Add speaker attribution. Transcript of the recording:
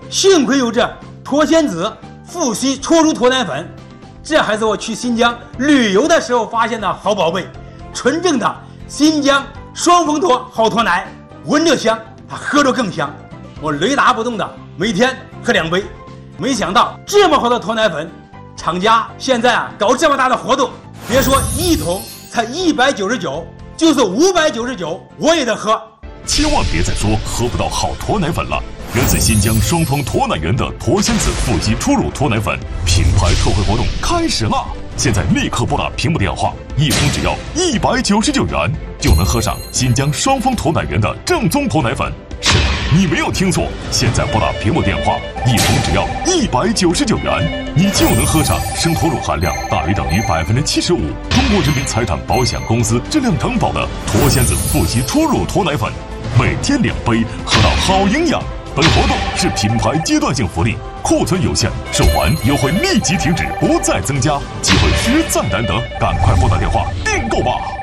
Speaker 1: 幸亏有这脱纤子富硒初乳脱奶粉，这还是我去新疆旅游的时候发现的好宝贝，纯正的新疆双峰脱好脱奶，闻着香，喝着更香。我雷打不动的每天喝2杯。没想到这么好的脱奶粉，厂家现在搞这么大的活动，别说1桶才199，就是599我也得喝。
Speaker 2: 千万别再说喝不到好脱奶粉了。源自新疆双峰脱奶源的脱纤子富硒初乳脱奶粉品牌特惠活动开始啦！现在立刻拨打屏幕电话，1桶只要199元，就能喝上新疆双峰脱奶源的正宗脱奶粉。是的，你没有听错，现在拨打屏幕电话，1桶只要199元，你就能喝上生脱乳含量大于等于75%，中国人民财产保险公司质量承保的脱纤子富硒初乳脱奶粉，每天2杯，喝到好营养。本活动是品牌阶段性福利，库存有限，售完优惠立即停止，不再增加，机会实在难得，赶快拨打电话订购吧。